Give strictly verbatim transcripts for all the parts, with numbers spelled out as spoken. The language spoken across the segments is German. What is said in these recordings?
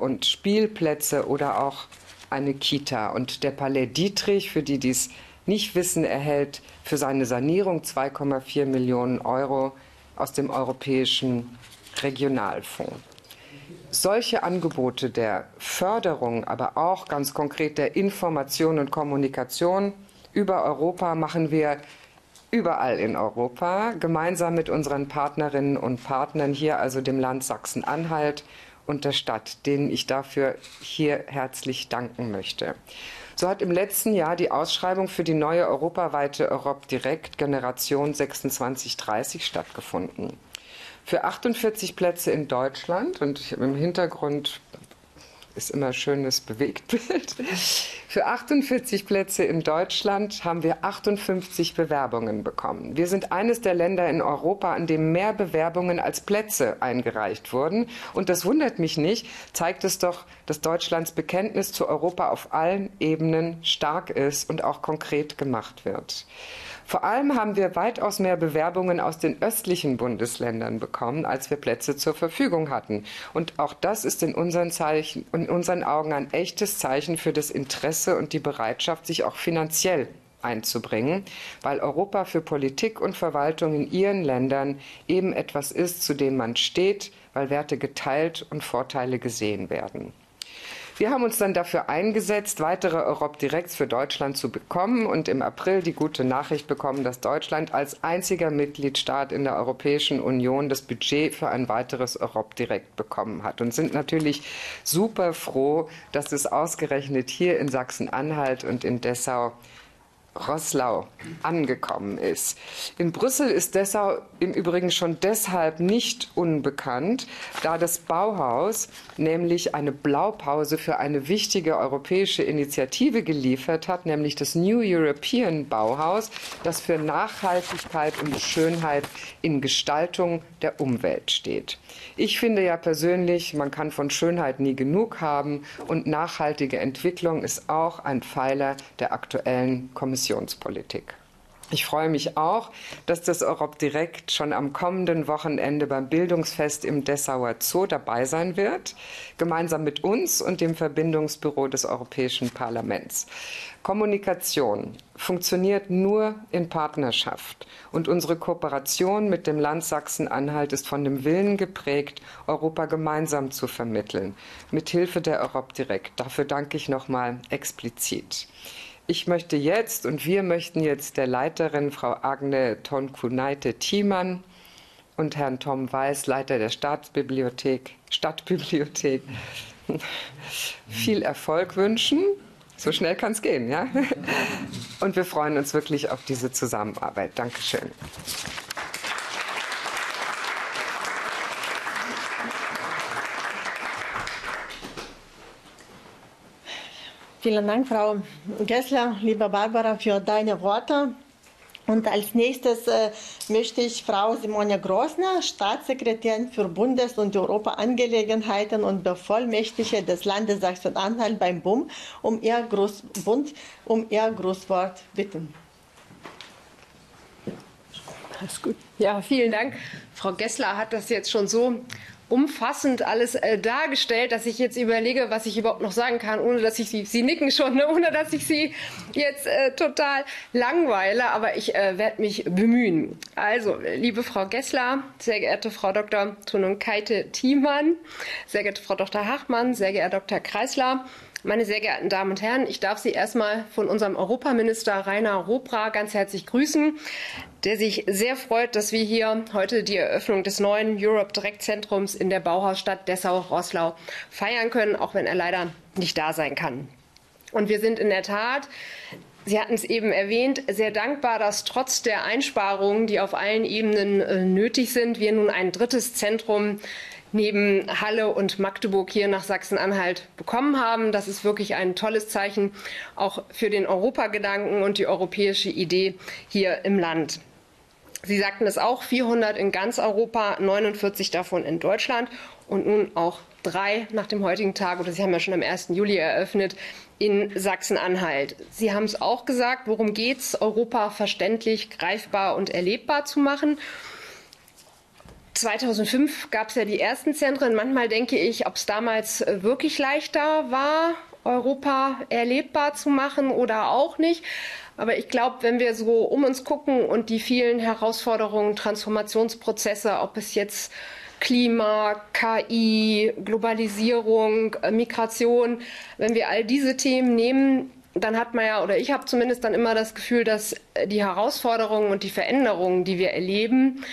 und Spielplätze oder auch eine Kita. Und der Palais Dietrich, für die dies nicht wissen, erhält für seine Sanierung zwei Komma vier Millionen Euro aus dem Europäischen Regionalfonds. Solche Angebote der Förderung, aber auch ganz konkret der Information und Kommunikation über Europa machen wir überall in Europa, gemeinsam mit unseren Partnerinnen und Partnern hier, also dem Land Sachsen-Anhalt und der Stadt, denen ich dafür hier herzlich danken möchte. So hat im letzten Jahr die Ausschreibung für die neue europaweite Europe Direct Generation sechsundzwanzig dreißig stattgefunden. Für achtundvierzig Plätze in Deutschland, und im Hintergrund ist immer ein schönes Bewegtbild, für achtundvierzig Plätze in Deutschland haben wir achtundfünfzig Bewerbungen bekommen. Wir sind eines der Länder in Europa, an dem mehr Bewerbungen als Plätze eingereicht wurden. Und das wundert mich nicht, zeigt es doch, dass Deutschlands Bekenntnis zu Europa auf allen Ebenen stark ist und auch konkret gemacht wird. Vor allem haben wir weitaus mehr Bewerbungen aus den östlichen Bundesländern bekommen, als wir Plätze zur Verfügung hatten. Und auch das ist in unseren, Zeichen, in unseren Augen ein echtes Zeichen für das Interesse und die Bereitschaft, sich auch finanziell einzubringen, weil Europa für Politik und Verwaltung in ihren Ländern eben etwas ist, zu dem man steht, weil Werte geteilt und Vorteile gesehen werden. Wir haben uns dann dafür eingesetzt, weitere Europe Directs für Deutschland zu bekommen und im April die gute Nachricht bekommen, dass Deutschland als einziger Mitgliedstaat in der Europäischen Union das Budget für ein weiteres Europe Direct bekommen hat und sind natürlich super froh, dass es ausgerechnet hier in Sachsen-Anhalt und in Dessau Roßlau angekommen ist. In Brüssel ist Dessau im Übrigen schon deshalb nicht unbekannt, da das Bauhaus nämlich eine Blaupause für eine wichtige europäische Initiative geliefert hat, nämlich das New European Bauhaus, das für Nachhaltigkeit und Schönheit in Gestaltung der Umwelt steht. Ich finde ja persönlich, man kann von Schönheit nie genug haben und nachhaltige Entwicklung ist auch ein Pfeiler der aktuellen Kommissionspolitik. Ich freue mich auch, dass das Europe Direct schon am kommenden Wochenende beim Bildungsfest im Dessauer Zoo dabei sein wird, gemeinsam mit uns und dem Verbindungsbüro des Europäischen Parlaments. Kommunikation funktioniert nur in Partnerschaft und unsere Kooperation mit dem Land Sachsen-Anhalt ist von dem Willen geprägt, Europa gemeinsam zu vermitteln, mit Hilfe der Europe Direct. Dafür danke ich noch mal explizit. Ich möchte jetzt und wir möchten jetzt der Leiterin, Frau Agne Tonkunaite-Thiemann und Herrn Tom Weiß, Leiter der Staatsbibliothek, Stadtbibliothek, viel Erfolg wünschen. So schnell kann es gehen, ja? Und wir freuen uns wirklich auf diese Zusammenarbeit. Dankeschön. Vielen Dank, Frau Gessler, liebe Barbara, für deine Worte. Und als nächstes äh, möchte ich Frau Simone Grosner, Staatssekretärin für Bundes- und Europaangelegenheiten und Bevollmächtigte des Landes Sachsen-Anhalt beim B U M, um ihr Gruß, Bund, um ihr Grußwort bitten. Alles gut. Ja, vielen Dank. Frau Gessler hat das jetzt schon so umfassend alles äh, dargestellt, dass ich jetzt überlege, was ich überhaupt noch sagen kann, ohne dass ich Sie, Sie nicken schon, ne? Ohne dass ich Sie jetzt äh, total langweile, aber ich äh, werde mich bemühen. Also, liebe Frau Gessler, sehr geehrte Frau Doktor Tonkunaite-Thiemann, sehr geehrte Frau Doktor Hachmann, sehr geehrter Doktor Kreisler, meine sehr geehrten Damen und Herren, ich darf Sie erstmal von unserem Europaminister Rainer Ropra ganz herzlich grüßen, der sich sehr freut, dass wir hier heute die Eröffnung des neuen Europe Direct Zentrums in der Bauhausstadt Dessau-Roßlau feiern können, auch wenn er leider nicht da sein kann. Und wir sind in der Tat, Sie hatten es eben erwähnt, sehr dankbar, dass trotz der Einsparungen, die auf allen Ebenen äh, nötig sind, wir nun ein drittes Zentrum neben Halle und Magdeburg hier nach Sachsen-Anhalt bekommen haben. Das ist wirklich ein tolles Zeichen auch für den Europagedanken und die europäische Idee hier im Land. Sie sagten es auch, vierhundert in ganz Europa, neunundvierzig davon in Deutschland und nun auch drei nach dem heutigen Tag, oder Sie haben ja schon am ersten Juli eröffnet, in Sachsen-Anhalt. Sie haben es auch gesagt, worum geht es, Europa verständlich, greifbar und erlebbar zu machen. zweitausendfünf gab es ja die ersten Zentren. Manchmal denke ich, ob es damals wirklich leichter war, Europa erlebbar zu machen oder auch nicht. Aber ich glaube, wenn wir so um uns gucken und die vielen Herausforderungen, Transformationsprozesse, ob es jetzt Klima, K I, Globalisierung, Migration, wenn wir all diese Themen nehmen, dann hat man ja, oder ich habe zumindest dann immer das Gefühl, dass die Herausforderungen und die Veränderungen, die wir erleben,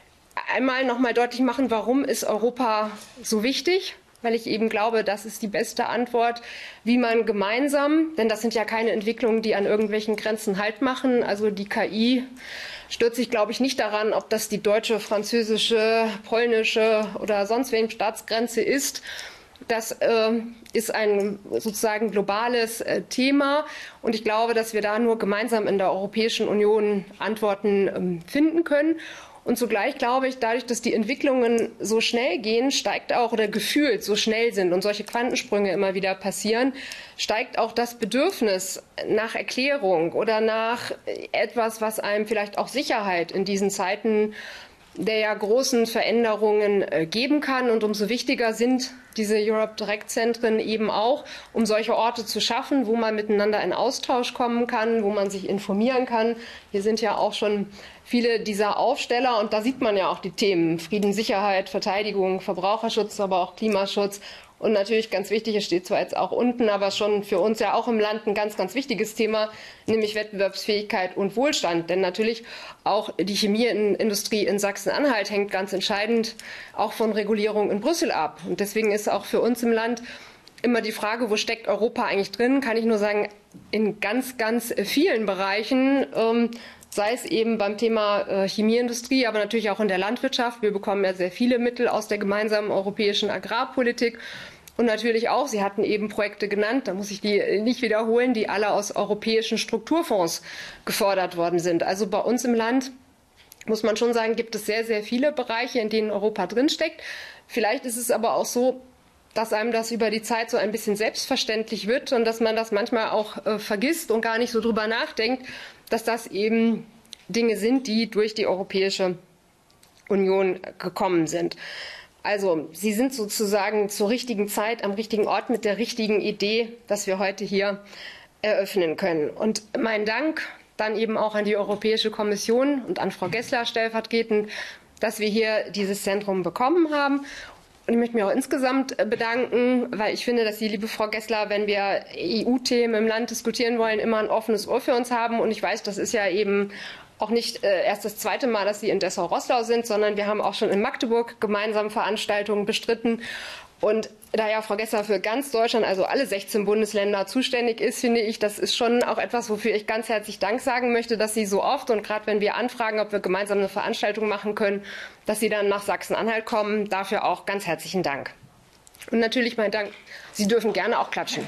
einmal noch mal deutlich machen, warum ist Europa so wichtig? Weil ich eben glaube, das ist die beste Antwort, wie man gemeinsam, denn das sind ja keine Entwicklungen, die an irgendwelchen Grenzen Halt machen. Also die K I stört sich, glaube ich, nicht daran, ob das die deutsche, französische, polnische oder sonst wem Staatsgrenze ist. Das äh, ist ein sozusagen globales äh, Thema. Und ich glaube, dass wir da nur gemeinsam in der Europäischen Union Antworten ähm, finden können. Und zugleich glaube ich, dadurch, dass die Entwicklungen so schnell gehen, steigt auch, oder gefühlt so schnell sind und solche Quantensprünge immer wieder passieren, steigt auch das Bedürfnis nach Erklärung oder nach etwas, was einem vielleicht auch Sicherheit in diesen Zeiten der ja großen Veränderungen äh, geben kann. Und umso wichtiger sind diese Europe Direct Zentren eben auch, um solche Orte zu schaffen, wo man miteinander in Austausch kommen kann, wo man sich informieren kann. Hier sind ja auch schon viele dieser Aufsteller und da sieht man ja auch die Themen Frieden, Sicherheit, Verteidigung, Verbraucherschutz, aber auch Klimaschutz. Und natürlich ganz wichtig, es steht zwar jetzt auch unten, aber schon für uns ja auch im Land ein ganz, ganz wichtiges Thema, nämlich Wettbewerbsfähigkeit und Wohlstand. Denn natürlich auch die Chemieindustrie in Sachsen-Anhalt hängt ganz entscheidend auch von Regulierung in Brüssel ab. Und deswegen ist auch für uns im Land immer die Frage, wo steckt Europa eigentlich drin? Kann ich nur sagen, in ganz, ganz vielen Bereichen, ähm, sei es eben beim Thema äh, Chemieindustrie, aber natürlich auch in der Landwirtschaft. Wir bekommen ja sehr viele Mittel aus der gemeinsamen europäischen Agrarpolitik. Und natürlich auch, Sie hatten eben Projekte genannt, da muss ich die nicht wiederholen, die alle aus europäischen Strukturfonds gefördert worden sind. Also bei uns im Land, muss man schon sagen, gibt es sehr, sehr viele Bereiche, in denen Europa drinsteckt. Vielleicht ist es aber auch so, dass einem das über die Zeit so ein bisschen selbstverständlich wird und dass man das manchmal auch äh, vergisst und gar nicht so drüber nachdenkt, dass das eben Dinge sind, die durch die Europäische Union gekommen sind. Also Sie sind sozusagen zur richtigen Zeit am richtigen Ort mit der richtigen Idee, dass wir heute hier eröffnen können. Und mein Dank dann eben auch an die Europäische Kommission und an Frau Gessler stellvertretend, dass wir hier dieses Zentrum bekommen haben. Und ich möchte mich auch insgesamt bedanken, weil ich finde, dass Sie, liebe Frau Gessler, wenn wir E U-Themen im Land diskutieren wollen, immer ein offenes Ohr für uns haben. Und ich weiß, das ist ja eben auch nicht äh, erst das zweite Mal, dass Sie in Dessau-Roßlau sind, sondern wir haben auch schon in Magdeburg gemeinsam Veranstaltungen bestritten. Und da ja Frau Gessler für ganz Deutschland, also alle sechzehn Bundesländer zuständig ist, finde ich, das ist schon auch etwas, wofür ich ganz herzlich Dank sagen möchte, dass Sie so oft und gerade wenn wir anfragen, ob wir gemeinsam eine Veranstaltung machen können, dass Sie dann nach Sachsen-Anhalt kommen. Dafür auch ganz herzlichen Dank. Und natürlich mein Dank, Sie dürfen gerne auch klatschen.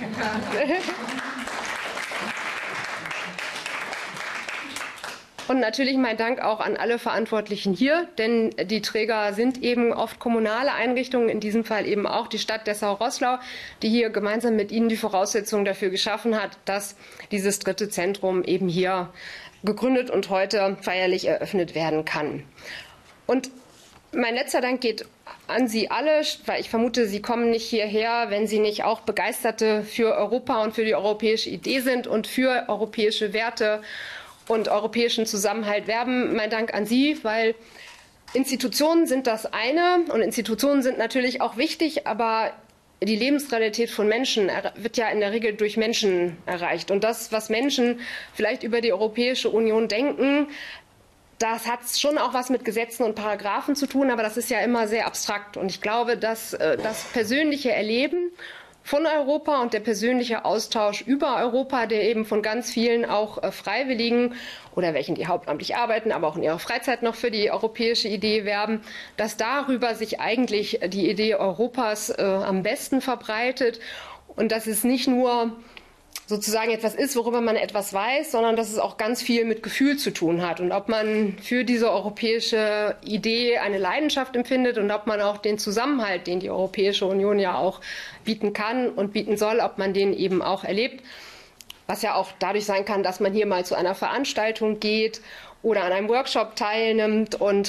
Und natürlich mein Dank auch an alle Verantwortlichen hier, denn die Träger sind eben oft kommunale Einrichtungen, in diesem Fall eben auch die Stadt Dessau-Roßlau, die hier gemeinsam mit Ihnen die Voraussetzungen dafür geschaffen hat, dass dieses dritte Zentrum eben hier gegründet und heute feierlich eröffnet werden kann. Und mein letzter Dank geht an Sie alle, weil ich vermute, Sie kommen nicht hierher, wenn Sie nicht auch Begeisterte für Europa und für die europäische Idee sind und für europäische Werte und europäischen Zusammenhalt werben. Mein Dank an Sie, weil Institutionen sind das eine und Institutionen sind natürlich auch wichtig, aber die Lebensrealität von Menschen wird ja in der Regel durch Menschen erreicht. Und das, was Menschen vielleicht über die Europäische Union denken, das hat schon auch was mit Gesetzen und Paragraphen zu tun, aber das ist ja immer sehr abstrakt. Und ich glaube, dass das persönliche Erleben von Europa und der persönliche Austausch über Europa, der eben von ganz vielen auch äh, Freiwilligen oder welchen, die hauptamtlich arbeiten, aber auch in ihrer Freizeit noch für die europäische Idee werben, dass darüber sich eigentlich die Idee Europas äh, am besten verbreitet und dass es nicht nur sozusagen etwas ist, worüber man etwas weiß, sondern dass es auch ganz viel mit Gefühl zu tun hat. Und ob man für diese europäische Idee eine Leidenschaft empfindet und ob man auch den Zusammenhalt, den die Europäische Union ja auch bieten kann und bieten soll, ob man den eben auch erlebt. Was ja auch dadurch sein kann, dass man hier mal zu einer Veranstaltung geht oder an einem Workshop teilnimmt und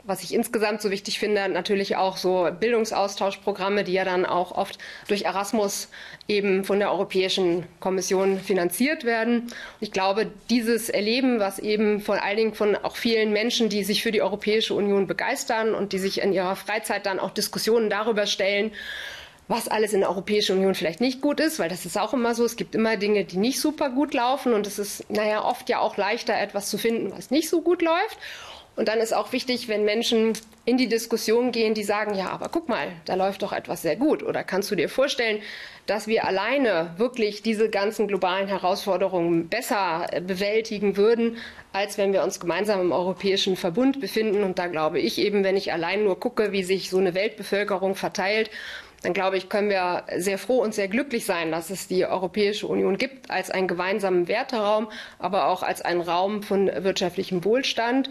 was ich insgesamt so wichtig finde, natürlich auch so Bildungsaustauschprogramme, die ja dann auch oft durch Erasmus eben von der Europäischen Kommission finanziert werden. Ich glaube, dieses Erleben, was eben vor allen Dingen von auch vielen Menschen, die sich für die Europäische Union begeistern und die sich in ihrer Freizeit dann auch Diskussionen darüber stellen, was alles in der Europäischen Union vielleicht nicht gut ist, weil das ist auch immer so, es gibt immer Dinge, die nicht super gut laufen und es ist, naja, oft ja auch leichter, etwas zu finden, was nicht so gut läuft. Und dann ist auch wichtig, wenn Menschen in die Diskussion gehen, die sagen, ja, aber guck mal, da läuft doch etwas sehr gut. Oder kannst du dir vorstellen, dass wir alleine wirklich diese ganzen globalen Herausforderungen besser bewältigen würden, als wenn wir uns gemeinsam im Europäischen Verbund befinden. Und da glaube ich eben, wenn ich allein nur gucke, wie sich so eine Weltbevölkerung verteilt, dann glaube ich, können wir sehr froh und sehr glücklich sein, dass es die Europäische Union gibt als einen gemeinsamen Werteraum, aber auch als einen Raum von wirtschaftlichem Wohlstand.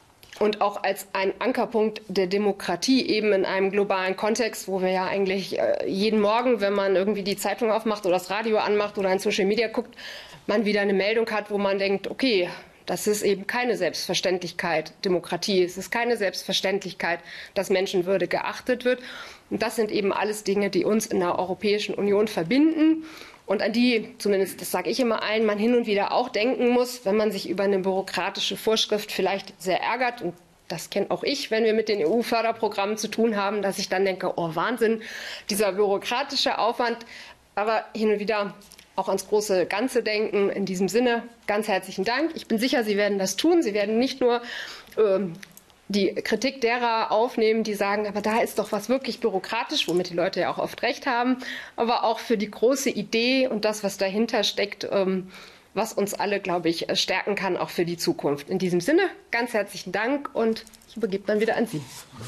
Und auch als ein Ankerpunkt der Demokratie eben in einem globalen Kontext, wo wir ja eigentlich jeden Morgen, wenn man irgendwie die Zeitung aufmacht oder das Radio anmacht oder in Social Media guckt, man wieder eine Meldung hat, wo man denkt, okay, das ist eben keine Selbstverständlichkeit, Demokratie. Es ist keine Selbstverständlichkeit, dass Menschenwürde geachtet wird. Und das sind eben alles Dinge, die uns in der Europäischen Union verbinden. Und an die, zumindest das sage ich immer allen, man hin und wieder auch denken muss, wenn man sich über eine bürokratische Vorschrift vielleicht sehr ärgert. Und das kenne auch ich, wenn wir mit den E U-Förderprogrammen zu tun haben, dass ich dann denke, oh Wahnsinn, dieser bürokratische Aufwand. Aber hin und wieder auch ans große Ganze denken. In diesem Sinne ganz herzlichen Dank. Ich bin sicher, Sie werden das tun. Sie werden nicht nur ähm, die Kritik derer aufnehmen, die sagen, aber da ist doch was wirklich bürokratisch, womit die Leute ja auch oft recht haben, aber auch für die große Idee und das, was dahinter steckt, was uns alle, glaube ich, stärken kann, auch für die Zukunft. In diesem Sinne, ganz herzlichen Dank und ich übergebe dann wieder an Sie.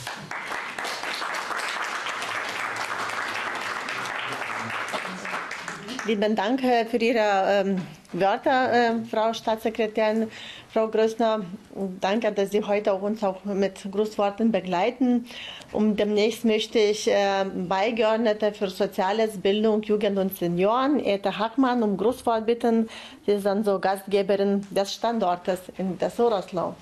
Lieben Dank für Ihre ähm, Wörter, äh, Frau Staatssekretärin, Frau Größner. Danke, dass Sie heute uns auch mit Grußworten begleiten. Und demnächst möchte ich äh, Beigeordnete für Soziales, Bildung, Jugend und Senioren, Ete Hackmann, um Grußwort bitten. Sie ist dann so Gastgeberin des Standortes in Dessau-Roßlau.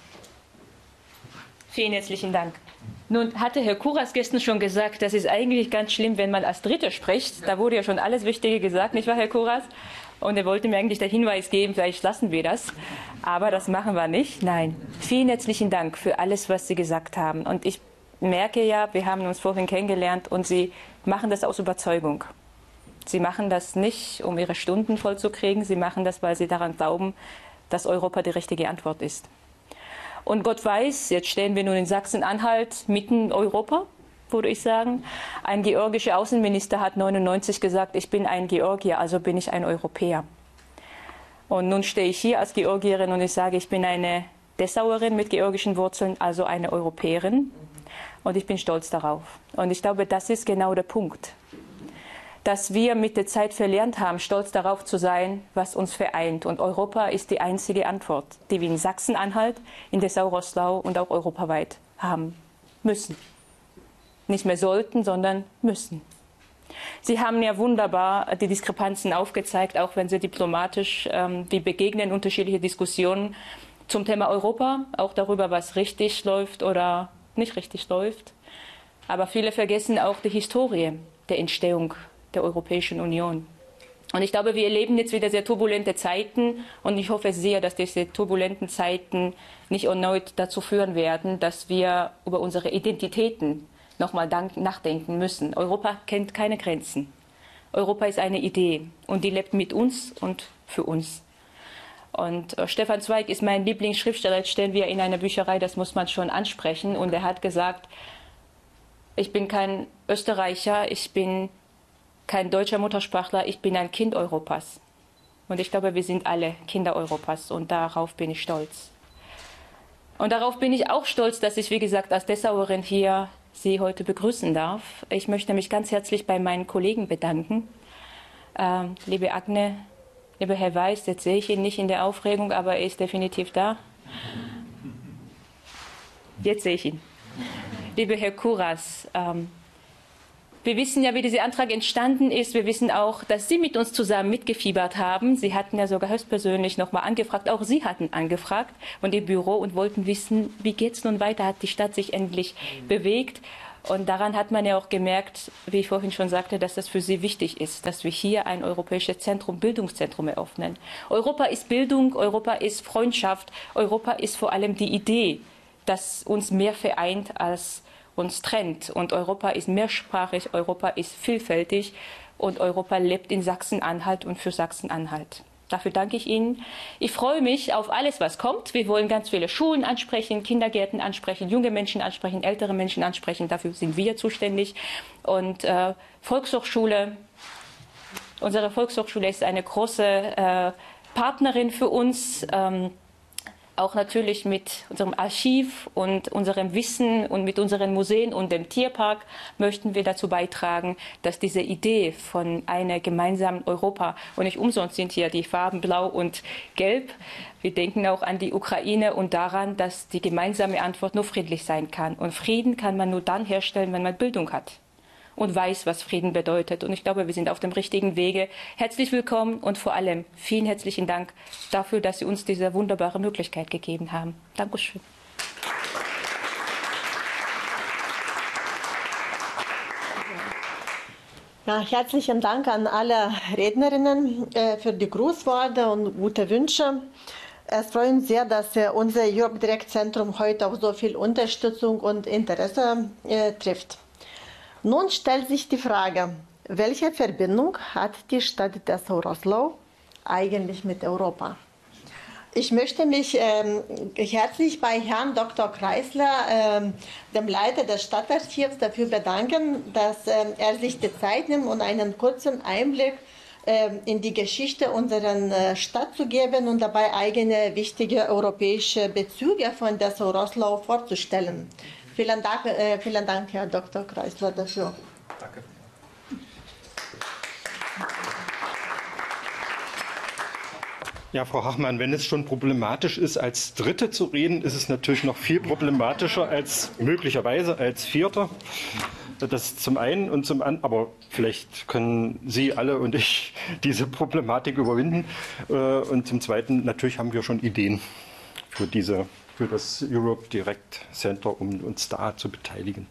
Vielen herzlichen Dank. Nun hatte Herr Kuras gestern schon gesagt, das ist eigentlich ganz schlimm, wenn man als Dritte spricht. Da wurde ja schon alles Wichtige gesagt, nicht wahr, Herr Kuras? Und er wollte mir eigentlich den Hinweis geben, vielleicht lassen wir das. Aber das machen wir nicht. Nein, vielen herzlichen Dank für alles, was Sie gesagt haben. Und ich merke ja, wir haben uns vorhin kennengelernt und Sie machen das aus Überzeugung. Sie machen das nicht, um Ihre Stunden vollzukriegen. Sie machen das, weil Sie daran glauben, dass Europa die richtige Antwort ist. Und Gott weiß, jetzt stehen wir nun in Sachsen-Anhalt, mitten in Europa, würde ich sagen. Ein georgischer Außenminister hat neunundneunzig gesagt, ich bin ein Georgier, also bin ich ein Europäer. Und nun stehe ich hier als Georgierin und ich sage, ich bin eine Dessauerin mit georgischen Wurzeln, also eine Europäerin. Und ich bin stolz darauf. Und ich glaube, das ist genau der Punkt. Dass wir mit der Zeit verlernt haben, stolz darauf zu sein, was uns vereint. Und Europa ist die einzige Antwort, die wir in Sachsen-Anhalt, in Dessau-Roßlau und auch europaweit haben müssen. Nicht mehr sollten, sondern müssen. Sie haben ja wunderbar die Diskrepanzen aufgezeigt, auch wenn Sie diplomatisch, ähm, wir begegnen unterschiedliche Diskussionen zum Thema Europa, auch darüber, was richtig läuft oder nicht richtig läuft. Aber viele vergessen auch die Historie der Entstehung der Europäischen Union. Und ich glaube, wir erleben jetzt wieder sehr turbulente Zeiten und ich hoffe sehr, dass diese turbulenten Zeiten nicht erneut dazu führen werden, dass wir über unsere Identitäten nochmal nachdenken müssen. Europa kennt keine Grenzen. Europa ist eine Idee und die lebt mit uns und für uns. Und äh, Stefan Zweig ist mein Lieblingsschriftsteller, jetzt stehen wir in einer Bücherei, das muss man schon ansprechen. Und er hat gesagt, ich bin kein Österreicher, ich bin kein deutscher Muttersprachler, ich bin ein Kind Europas. Und ich glaube, wir sind alle Kinder Europas und darauf bin ich stolz. Und darauf bin ich auch stolz, dass ich, wie gesagt, als Dessauerin hier Sie heute begrüßen darf. Ich möchte mich ganz herzlich bei meinen Kollegen bedanken. Ähm, liebe Agne, lieber Herr Weiß, jetzt sehe ich ihn nicht in der Aufregung, aber er ist definitiv da. Jetzt sehe ich ihn. Lieber Herr Kuras, ähm, Wir wissen ja, wie dieser Antrag entstanden ist. Wir wissen auch, dass Sie mit uns zusammen mitgefiebert haben. Sie hatten ja sogar höchstpersönlich noch mal angefragt. Auch Sie hatten angefragt von dem Büro und wollten wissen, wie geht es nun weiter? Hat die Stadt sich endlich bewegt? Und daran hat man ja auch gemerkt, wie ich vorhin schon sagte, dass das für Sie wichtig ist, dass wir hier ein europäisches Zentrum, Bildungszentrum eröffnen. Europa ist Bildung, Europa ist Freundschaft, Europa ist vor allem die Idee, dass uns mehr vereint als uns trennt. Und Europa ist mehrsprachig, Europa ist vielfältig und Europa lebt in Sachsen-Anhalt und für Sachsen-Anhalt. Dafür danke ich Ihnen. Ich freue mich auf alles, was kommt. Wir wollen ganz viele Schulen ansprechen, Kindergärten ansprechen, junge Menschen ansprechen, ältere Menschen ansprechen. Dafür sind wir zuständig. Und äh, Volkshochschule, unsere Volkshochschule ist eine große äh, Partnerin für uns. Ähm, Auch natürlich mit unserem Archiv und unserem Wissen und mit unseren Museen und dem Tierpark möchten wir dazu beitragen, dass diese Idee von einer gemeinsamen Europa, und nicht umsonst sind hier die Farben blau und gelb, wir denken auch an die Ukraine und daran, dass die gemeinsame Antwort nur friedlich sein kann. Und Frieden kann man nur dann herstellen, wenn man Bildung hat und weiß, was Frieden bedeutet. Und ich glaube, wir sind auf dem richtigen Wege. Herzlich willkommen und vor allem vielen herzlichen Dank dafür, dass Sie uns diese wunderbare Möglichkeit gegeben haben. Dankeschön. Ja, herzlichen Dank an alle Rednerinnen äh, für die Grußworte und gute Wünsche. Es freut uns sehr, dass äh, unser Europe Direct Zentrum heute auf so viel Unterstützung und Interesse äh, trifft. Nun stellt sich die Frage, welche Verbindung hat die Stadt Dessau-Roßlau eigentlich mit Europa? Ich möchte mich ähm, herzlich bei Herrn Doktor Kreisler, ähm, dem Leiter des Stadtarchivs, dafür bedanken, dass ähm, er sich die Zeit nimmt, um einen kurzen Einblick ähm, in die Geschichte unserer äh, Stadt zu geben und dabei eigene wichtige europäische Bezüge von Dessau-Roßlau vorzustellen. Vielen Dank, äh, vielen Dank, Herr Doktor Kreisler, dafür. Danke. Ja, Frau Hachmann, wenn es schon problematisch ist, als Dritte zu reden, ist es natürlich noch viel problematischer als möglicherweise als Vierte. Das zum einen und zum anderen, aber vielleicht können Sie alle und ich diese Problematik überwinden. Und zum Zweiten, natürlich haben wir schon Ideen für diese für das Europe Direct Center, um uns da zu beteiligen.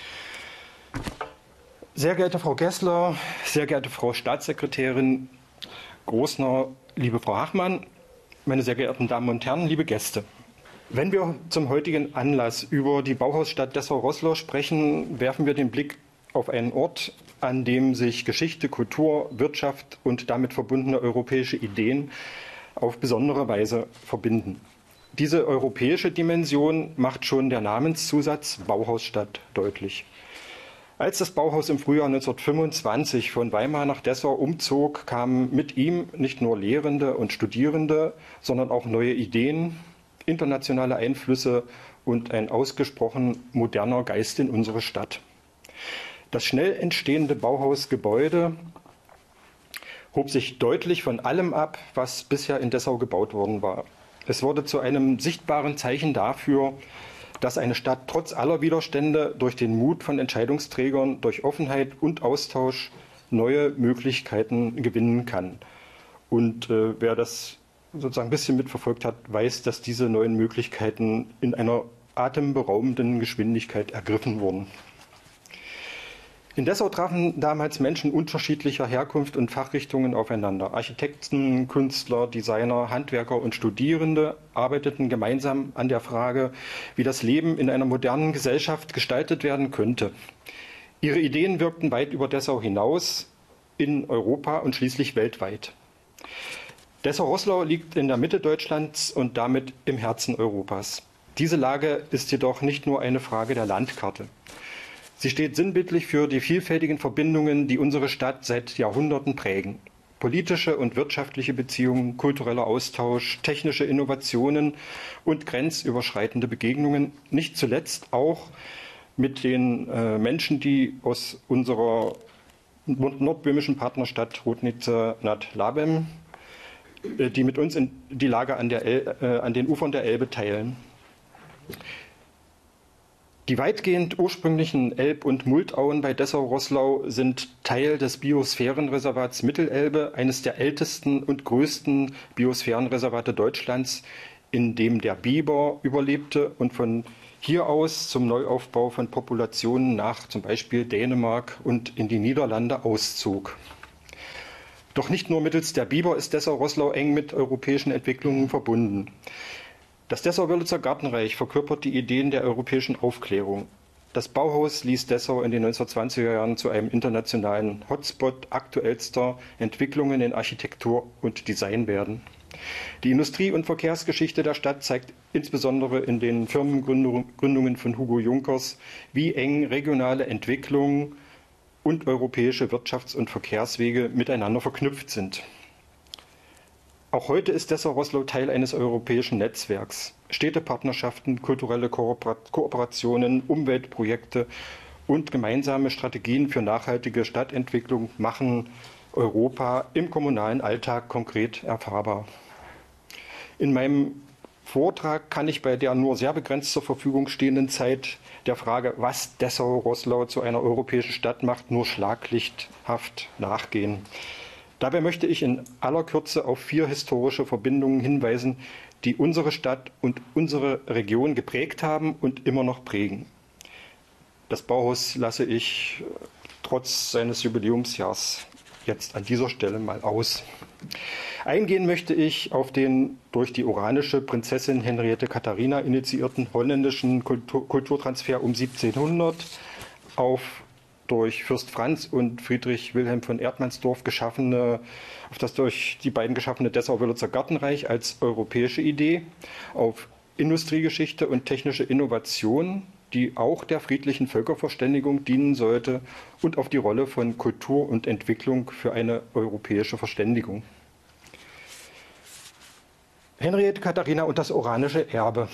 Sehr geehrte Frau Gessler, sehr geehrte Frau Staatssekretärin Großner, liebe Frau Hachmann, meine sehr geehrten Damen und Herren, liebe Gäste. Wenn wir zum heutigen Anlass über die Bauhausstadt Dessau-Roßlau sprechen, werfen wir den Blick auf einen Ort, an dem sich Geschichte, Kultur, Wirtschaft und damit verbundene europäische Ideen auf besondere Weise verbinden. Diese europäische Dimension macht schon der Namenszusatz Bauhausstadt deutlich. Als das Bauhaus im Frühjahr neunzehnhundertfünfundzwanzig von Weimar nach Dessau umzog, kamen mit ihm nicht nur Lehrende und Studierende, sondern auch neue Ideen, internationale Einflüsse und ein ausgesprochen moderner Geist in unsere Stadt. Das schnell entstehende Bauhausgebäude hob sich deutlich von allem ab, was bisher in Dessau gebaut worden war. Es wurde zu einem sichtbaren Zeichen dafür, dass eine Stadt trotz aller Widerstände durch den Mut von Entscheidungsträgern, durch Offenheit und Austausch neue Möglichkeiten gewinnen kann. Und äh, wer das sozusagen ein bisschen mitverfolgt hat, weiß, dass diese neuen Möglichkeiten in einer atemberaubenden Geschwindigkeit ergriffen wurden. In Dessau trafen damals Menschen unterschiedlicher Herkunft und Fachrichtungen aufeinander. Architekten, Künstler, Designer, Handwerker und Studierende arbeiteten gemeinsam an der Frage, wie das Leben in einer modernen Gesellschaft gestaltet werden könnte. Ihre Ideen wirkten weit über Dessau hinaus, in Europa und schließlich weltweit. Dessau-Roßlau liegt in der Mitte Deutschlands und damit im Herzen Europas. Diese Lage ist jedoch nicht nur eine Frage der Landkarte. Sie steht sinnbildlich für die vielfältigen Verbindungen, die unsere Stadt seit Jahrhunderten prägen. Politische und wirtschaftliche Beziehungen, kultureller Austausch, technische Innovationen und grenzüberschreitende Begegnungen, nicht zuletzt auch mit den äh, Menschen, die aus unserer nordböhmischen Partnerstadt Rudnice nad Labem, äh, die mit uns in die Lage an, der El äh, an den Ufern der Elbe teilen. Die weitgehend ursprünglichen Elb- und Muldauen bei Dessau-Roßlau sind Teil des Biosphärenreservats Mittelelbe, eines der ältesten und größten Biosphärenreservate Deutschlands, in dem der Biber überlebte und von hier aus zum Neuaufbau von Populationen nach zum Beispiel Dänemark und in die Niederlande auszog. Doch nicht nur mittels der Biber ist Dessau-Roßlau eng mit europäischen Entwicklungen verbunden. Das Dessau-Wörlitzer Gartenreich verkörpert die Ideen der europäischen Aufklärung. Das Bauhaus ließ Dessau in den neunzehnhundertzwanziger Jahren zu einem internationalen Hotspot aktuellster Entwicklungen in Architektur und Design werden. Die Industrie- und Verkehrsgeschichte der Stadt zeigt insbesondere in den Firmengründungen von Hugo Junkers, wie eng regionale Entwicklungen und europäische Wirtschafts- und Verkehrswege miteinander verknüpft sind. Auch heute ist Dessau-Roßlau Teil eines europäischen Netzwerks. Städtepartnerschaften, kulturelle Kooperationen, Umweltprojekte und gemeinsame Strategien für nachhaltige Stadtentwicklung machen Europa im kommunalen Alltag konkret erfahrbar. In meinem Vortrag kann ich bei der nur sehr begrenzt zur Verfügung stehenden Zeit der Frage, was Dessau-Roßlau zu einer europäischen Stadt macht, nur schlaglichthaft nachgehen. Dabei möchte ich in aller Kürze auf vier historische Verbindungen hinweisen, die unsere Stadt und unsere Region geprägt haben und immer noch prägen. Das Bauhaus lasse ich trotz seines Jubiläumsjahrs jetzt an dieser Stelle mal aus. Eingehen möchte ich auf den durch die oranische Prinzessin Henriette Katharina initiierten holländischen Kultur Kulturtransfer um siebzehnhundert, auf durch Fürst Franz und Friedrich Wilhelm von Erdmannsdorf geschaffene, auf das durch die beiden geschaffene Dessau-Wörlitzer Gartenreich als europäische Idee, auf Industriegeschichte und technische Innovation, die auch der friedlichen Völkerverständigung dienen sollte, und auf die Rolle von Kultur und Entwicklung für eine europäische Verständigung. Henriette Katharina und das oranische Erbe.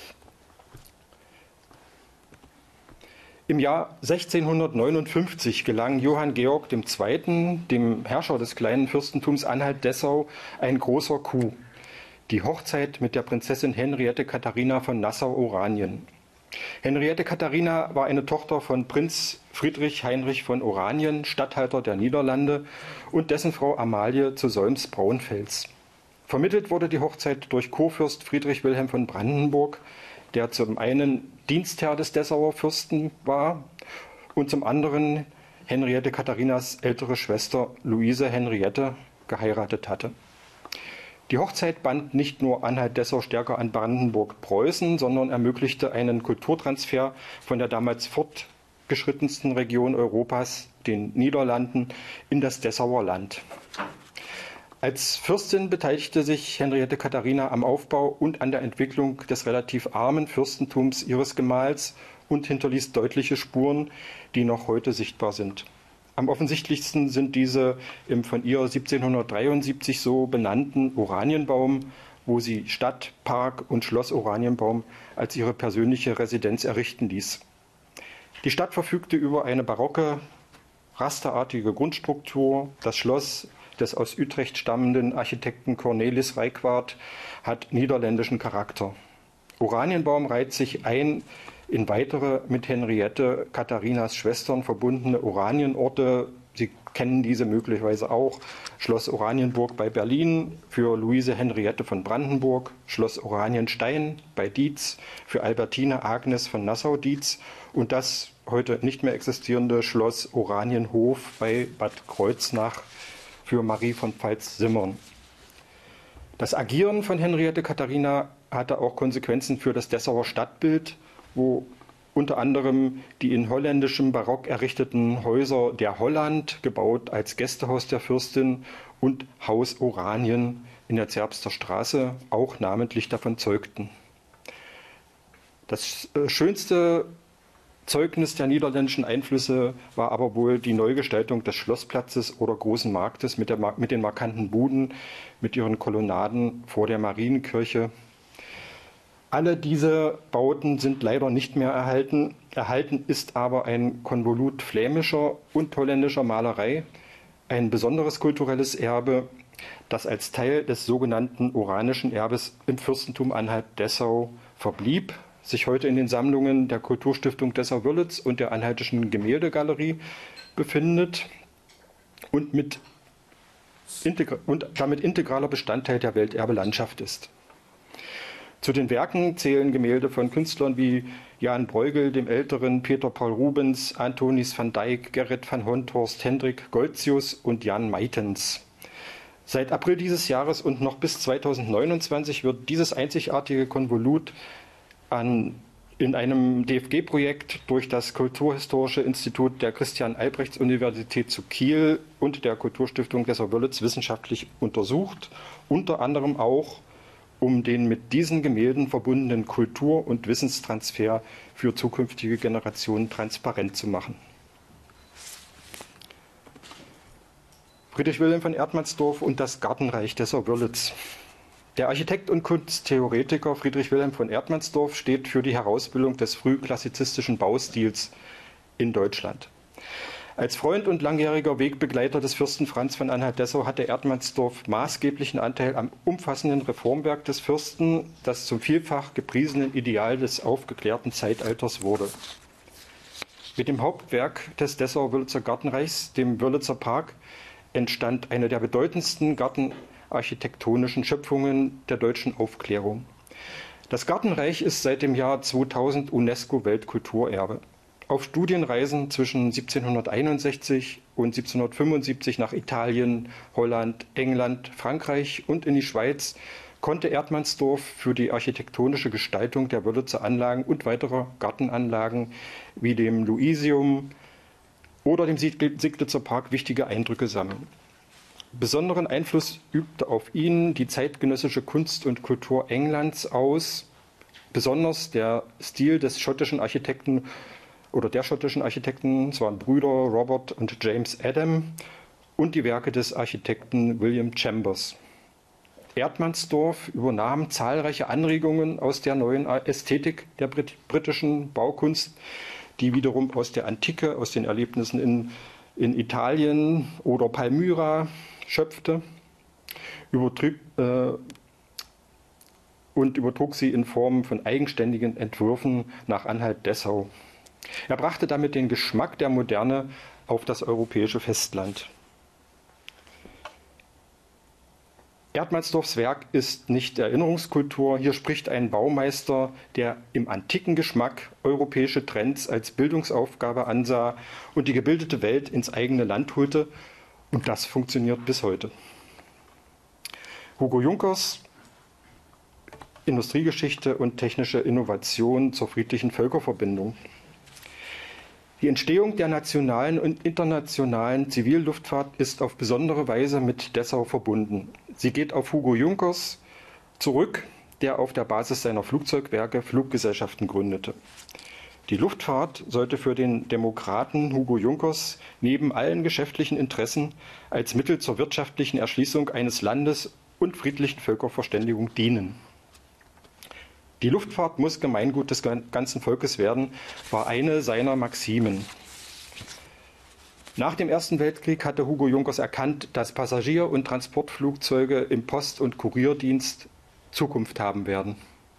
Im Jahr sechzehnhundertneunundfünfzig gelang Johann Georg der Zweite., dem Herrscher des kleinen Fürstentums Anhalt-Dessau, ein großer Coup: die Hochzeit mit der Prinzessin Henriette Katharina von Nassau-Oranien. Henriette Katharina war eine Tochter von Prinz Friedrich Heinrich von Oranien, Statthalter der Niederlande, und dessen Frau Amalie zu Solms-Braunfels. Vermittelt wurde die Hochzeit durch Kurfürst Friedrich Wilhelm von Brandenburg, der zum einen Dienstherr des Dessauer Fürsten war und zum anderen Henriette Katharinas ältere Schwester Luise Henriette geheiratet hatte. Die Hochzeit band nicht nur Anhalt-Dessau stärker an Brandenburg-Preußen, sondern ermöglichte einen Kulturtransfer von der damals fortgeschrittensten Region Europas, den Niederlanden, in das Dessauer Land. Als Fürstin beteiligte sich Henriette Katharina am Aufbau und an der Entwicklung des relativ armen Fürstentums ihres Gemahls und hinterließ deutliche Spuren, die noch heute sichtbar sind. Am offensichtlichsten sind diese im von ihr siebzehnhundertdreiundsiebzig so benannten Oranienbaum, wo sie Stadt, Park und Schloss Oranienbaum als ihre persönliche Residenz errichten ließ. Die Stadt verfügte über eine barocke, rasterartige Grundstruktur. Das Schloss des aus Utrecht stammenden Architekten Cornelis Reicwaert hat niederländischen Charakter. Oranienbaum reiht sich ein in weitere mit Henriette Katharinas Schwestern verbundene Oranienorte. Sie kennen diese möglicherweise auch: Schloss Oranienburg bei Berlin für Luise Henriette von Brandenburg, Schloss Oranienstein bei Dietz für Albertine Agnes von Nassau-Dietz und das heute nicht mehr existierende Schloss Oranienhof bei Bad Kreuznach für Marie von Pfalz-Simmern. Das Agieren von Henriette Katharina hatte auch Konsequenzen für das Dessauer Stadtbild, wo unter anderem die in holländischem Barock errichteten Häuser der Holland, gebaut als Gästehaus der Fürstin, und Haus Oranien in der Zerbster Straße auch namentlich davon zeugten. Das schönste Zeugnis der niederländischen Einflüsse war aber wohl die Neugestaltung des Schlossplatzes oder Großen Marktes mit, der, mit den markanten Buden, mit ihren Kolonnaden vor der Marienkirche. Alle diese Bauten sind leider nicht mehr erhalten. Erhalten ist aber ein Konvolut flämischer und holländischer Malerei, ein besonderes kulturelles Erbe, das als Teil des sogenannten Oranischen Erbes im Fürstentum Anhalt-Dessau verblieb, sich heute in den Sammlungen der Kulturstiftung Dessau-Wörlitz und der Anhaltischen Gemäldegalerie befindet und, mit und damit integraler Bestandteil der Welterbe-Landschaft ist. Zu den Werken zählen Gemälde von Künstlern wie Jan Bruegel, dem Älteren, Peter Paul Rubens, Antonis van Dyck, Gerrit van Honthorst, Hendrik Goltzius und Jan Meitens. Seit April dieses Jahres und noch bis zweitausendneunundzwanzig wird dieses einzigartige Konvolut an, in einem D F G-Projekt durch das Kulturhistorische Institut der Christian-Albrechts-Universität zu Kiel und der Kulturstiftung Dessau-Wörlitz wissenschaftlich untersucht, unter anderem auch um den mit diesen Gemälden verbundenen Kultur- und Wissenstransfer für zukünftige Generationen transparent zu machen. Friedrich Wilhelm von Erdmannsdorf und das Gartenreich Dessau-Wörlitz. Der Architekt und Kunsttheoretiker Friedrich Wilhelm von Erdmannsdorf steht für die Herausbildung des frühklassizistischen Baustils in Deutschland. Als Freund und langjähriger Wegbegleiter des Fürsten Franz von Anhalt-Dessau hatte Erdmannsdorf maßgeblichen Anteil am umfassenden Reformwerk des Fürsten, das zum vielfach gepriesenen Ideal des aufgeklärten Zeitalters wurde. Mit dem Hauptwerk des Dessau-Wörlitzer Gartenreichs, dem Wörlitzer Park, entstand eine der bedeutendsten gartenarchitektonischen Schöpfungen der deutschen Aufklärung. Das Gartenreich ist seit dem Jahr zweitausend UNESCO-Weltkulturerbe. Auf Studienreisen zwischen siebzehnhunderteinundsechzig und siebzehnhundertfünfundsiebzig nach Italien, Holland, England, Frankreich und in die Schweiz konnte Erdmannsdorf für die architektonische Gestaltung der Wörlitzer Anlagen und weiterer Gartenanlagen wie dem Luisium oder dem Sieglitzer Park wichtige Eindrücke sammeln. Besonderen Einfluss übte auf ihn die zeitgenössische Kunst und Kultur Englands aus, besonders der Stil des schottischen Architekten oder der schottischen Architekten, es waren Brüder Robert und James Adam, und die Werke des Architekten William Chambers. Erdmannsdorf übernahm zahlreiche Anregungen aus der neuen Ästhetik der Brit- britischen Baukunst, die wiederum aus der Antike, aus den Erlebnissen in, in Italien oder Palmyra schöpfte, übertrieb, äh, und übertrug sie in Form von eigenständigen Entwürfen nach Anhalt-Dessau. Er brachte damit den Geschmack der Moderne auf das europäische Festland. Erdmannsdorfs Werk ist nicht Erinnerungskultur. Hier spricht ein Baumeister, der im antiken Geschmack europäische Trends als Bildungsaufgabe ansah und die gebildete Welt ins eigene Land holte. Und das funktioniert bis heute. Hugo Junkers Industriegeschichte und technische Innovation zur friedlichen Völkerverbindung. Die Entstehung der nationalen und internationalen Zivilluftfahrt ist auf besondere Weise mit Dessau verbunden. Sie geht auf Hugo Junkers zurück, der auf der Basis seiner Flugzeugwerke Fluggesellschaften gründete. Die Luftfahrt sollte für den Demokraten Hugo Junkers neben allen geschäftlichen Interessen als Mittel zur wirtschaftlichen Erschließung eines Landes und friedlichen Völkerverständigung dienen. Die Luftfahrt muss Gemeingut des ganzen Volkes werden, war eine seiner Maximen. Nach dem Ersten Weltkrieg hatte Hugo Junkers erkannt, dass Passagier- und Transportflugzeuge im Post- und Kurierdienst Zukunft haben werden.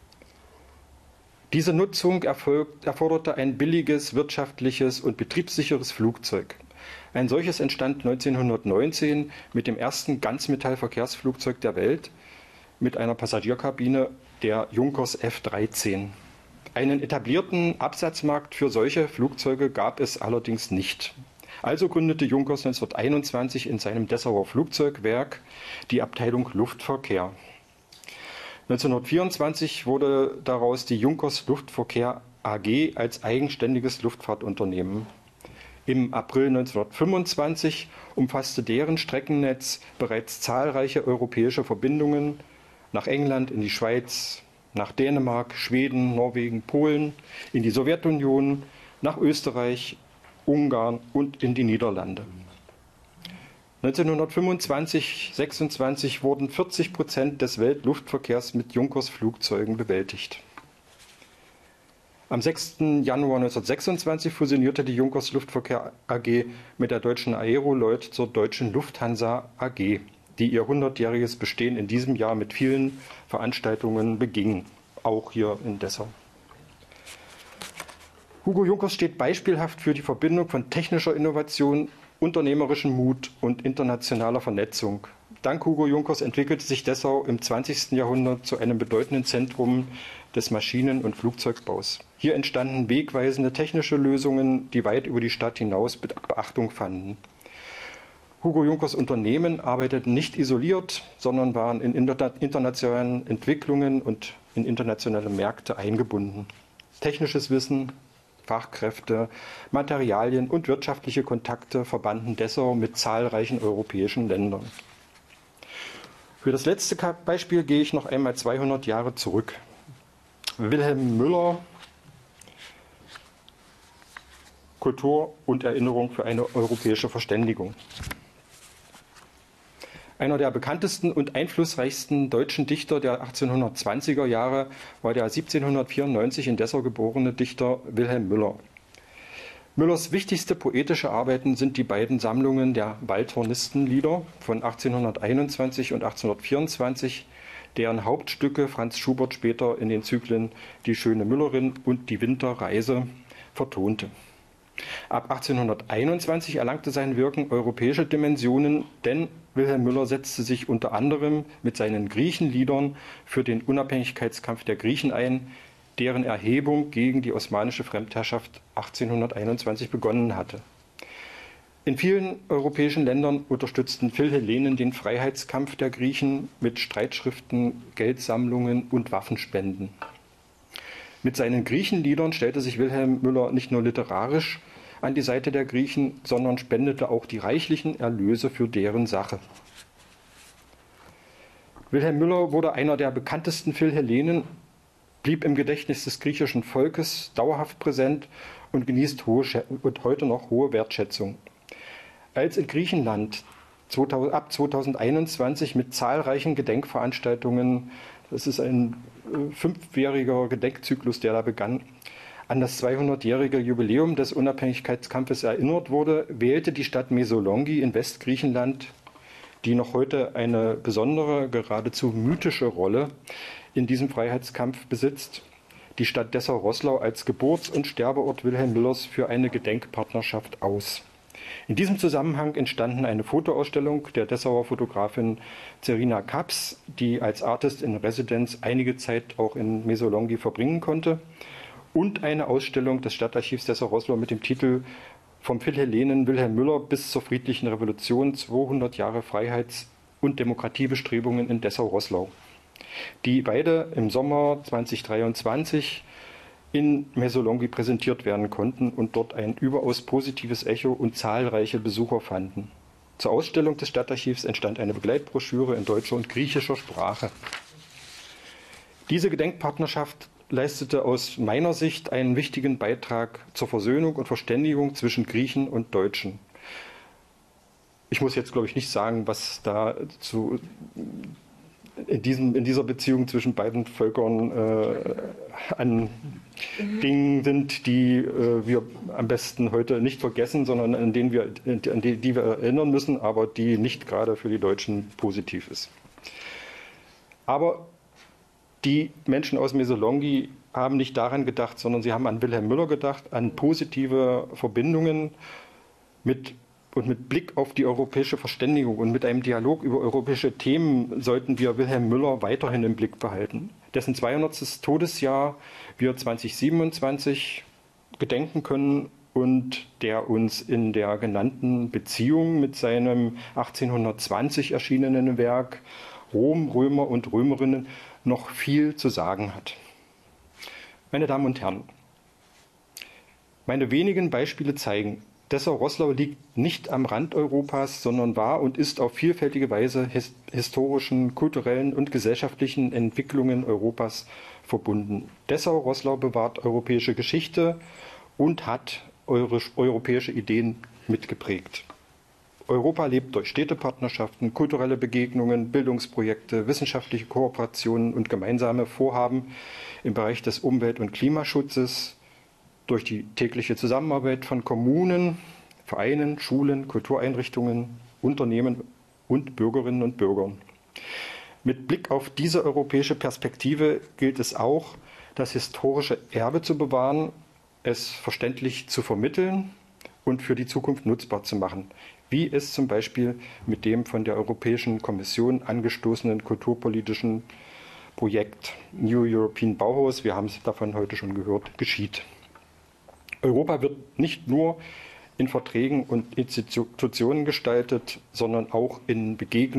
Diese Nutzung erfolgt, erforderte ein billiges, wirtschaftliches und betriebssicheres Flugzeug. Ein solches entstand neunzehnhundertneunzehn mit dem ersten Ganzmetallverkehrsflugzeug der Welt mit einer Passagierkabine, der Junkers F dreizehn. Einen etablierten Absatzmarkt für solche Flugzeuge gab es allerdings nicht. Also gründete Junkers neunzehnhunderteinundzwanzig in seinem Dessauer Flugzeugwerk die Abteilung Luftverkehr. neunzehnhundertvierundzwanzig wurde daraus die Junkers Luftverkehr A G als eigenständiges Luftfahrtunternehmen. Im April neunzehnhundertfünfundzwanzig umfasste deren Streckennetz bereits zahlreiche europäische Verbindungen nach England, in die Schweiz, nach Dänemark, Schweden, Norwegen, Polen, in die Sowjetunion, nach Österreich, Ungarn und in die Niederlande. neunzehnhundertfünfundzwanzig sechsundzwanzig wurden vierzig Prozent des Weltluftverkehrs mit Junkers Flugzeugen bewältigt. Am sechsten Januar neunzehnhundertsechsundzwanzig fusionierte die Junkers Luftverkehr A G mit der deutschen Aerollloyd zur Deutschen Lufthansa A G, die ihr hundertjähriges Bestehen in diesem Jahr mit vielen Veranstaltungen beging, auch hier in Dessau. Hugo Junkers steht beispielhaft für die Verbindung von technischer Innovation, unternehmerischem Mut und internationaler Vernetzung. Dank Hugo Junkers entwickelte sich Dessau im zwanzigsten Jahrhundert zu einem bedeutenden Zentrum des Maschinen- und Flugzeugbaus. Hier entstanden wegweisende technische Lösungen, die weit über die Stadt hinaus Beachtung fanden. Hugo Junkers Unternehmen arbeiteten nicht isoliert, sondern waren in internationalen Entwicklungen und in internationale Märkte eingebunden. Technisches Wissen, Fachkräfte, Materialien und wirtschaftliche Kontakte verbanden Dessau mit zahlreichen europäischen Ländern. Für das letzte Beispiel gehe ich noch einmal zweihundert Jahre zurück. Wilhelm Müller, Kultur und Erinnerung für eine europäische Verständigung. Einer der bekanntesten und einflussreichsten deutschen Dichter der achtzehnhundertzwanziger Jahre war der siebzehnhundertvierundneunzig in Dessau geborene Dichter Wilhelm Müller. Müllers wichtigste poetische Arbeiten sind die beiden Sammlungen der Waldhornistenlieder von achtzehnhunderteinundzwanzig und achtzehnhundertvierundzwanzig, deren Hauptstücke Franz Schubert später in den Zyklen Die schöne Müllerin und Die Winterreise vertonte. Ab achtzehnhunderteinundzwanzig erlangte sein Wirken europäische Dimensionen, denn Wilhelm Müller setzte sich unter anderem mit seinen Griechenliedern für den Unabhängigkeitskampf der Griechen ein, deren Erhebung gegen die osmanische Fremdherrschaft achtzehnhunderteinundzwanzig begonnen hatte. In vielen europäischen Ländern unterstützten Philhellenen den Freiheitskampf der Griechen mit Streitschriften, Geldsammlungen und Waffenspenden. Mit seinen Griechenliedern stellte sich Wilhelm Müller nicht nur literarisch an die Seite der Griechen, sondern spendete auch die reichlichen Erlöse für deren Sache. Wilhelm Müller wurde einer der bekanntesten Philhellenen, blieb im Gedächtnis des griechischen Volkes dauerhaft präsent und genießt hohe, und heute noch hohe Wertschätzung. Als in Griechenland ab zweitausendeinundzwanzig mit zahlreichen Gedenkveranstaltungen, das ist ein fünfjähriger Gedenkzyklus, der da begann, an das zweihundertjährige Jubiläum des Unabhängigkeitskampfes erinnert wurde, wählte die Stadt Mesolongi in Westgriechenland, die noch heute eine besondere, geradezu mythische Rolle in diesem Freiheitskampf besitzt, die Stadt Dessau-Roßlau als Geburts- und Sterbeort Wilhelm Müllers für eine Gedenkpartnerschaft aus. In diesem Zusammenhang entstanden eine Fotoausstellung der Dessauer Fotografin Zerina Kaps, die als Artist in Residence einige Zeit auch in Mesolongi verbringen konnte, und eine Ausstellung des Stadtarchivs Dessau-Roßlau mit dem Titel Vom Philhellenen Wilhelm Müller bis zur friedlichen Revolution zweihundert Jahre Freiheits- und Demokratiebestrebungen in Dessau-Roßlau, die beide im Sommer zweitausenddreiundzwanzig in Mesolongi präsentiert werden konnten und dort ein überaus positives Echo und zahlreiche Besucher fanden. Zur Ausstellung des Stadtarchivs entstand eine Begleitbroschüre in deutscher und griechischer Sprache. Diese Gedenkpartnerschaft leistete aus meiner Sicht einen wichtigen Beitrag zur Versöhnung und Verständigung zwischen Griechen und Deutschen. Ich muss jetzt, glaube ich, nicht sagen, was da zu, in, diesem, in dieser Beziehung zwischen beiden Völkern äh, an Dingen sind, die äh, wir am besten heute nicht vergessen, sondern an, denen wir, an die, die wir erinnern müssen, aber die nicht gerade für die Deutschen positiv ist. Aber die Menschen aus Mesolongi haben nicht daran gedacht, sondern sie haben an Wilhelm Müller gedacht, an positive Verbindungen mit, und mit Blick auf die europäische Verständigung und mit einem Dialog über europäische Themen sollten wir Wilhelm Müller weiterhin im Blick behalten, dessen zweihundertstes Todesjahr wir zweitausendsiebenundzwanzig gedenken können und der uns in der genannten Beziehung mit seinem achtzehnhundertzwanzig erschienenen Werk Rom, Römer und Römerinnen noch viel zu sagen hat. Meine Damen und Herren, meine wenigen Beispiele zeigen, Dessau-Roßlau liegt nicht am Rand Europas, sondern war und ist auf vielfältige Weise his historischen, kulturellen und gesellschaftlichen Entwicklungen Europas verbunden. Dessau-Roßlau bewahrt europäische Geschichte und hat eure, europäische Ideen mitgeprägt. Europa lebt durch Städtepartnerschaften, kulturelle Begegnungen, Bildungsprojekte, wissenschaftliche Kooperationen und gemeinsame Vorhaben im Bereich des Umwelt- und Klimaschutzes, durch die tägliche Zusammenarbeit von Kommunen, Vereinen, Schulen, Kultureinrichtungen, Unternehmen und Bürgerinnen und Bürgern. Mit Blick auf diese europäische Perspektive gilt es auch, das historische Erbe zu bewahren es verständlich zu vermitteln und für die Zukunft nutzbar zu machen, wie es zum Beispiel mit dem von der Europäischen Kommission angestoßenen kulturpolitischen Projekt New European Bauhaus, wir haben es davon heute schon gehört, geschieht. Europa wird nicht nur in Verträgen und Institutionen gestaltet, sondern auch in Begegnungen